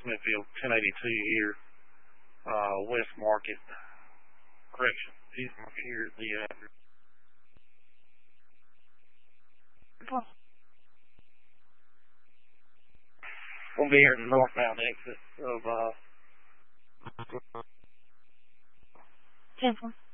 Smithfield, 1082 here, West Market. Correction, East Market here at the we'll be here at the northbound exit of 10-4.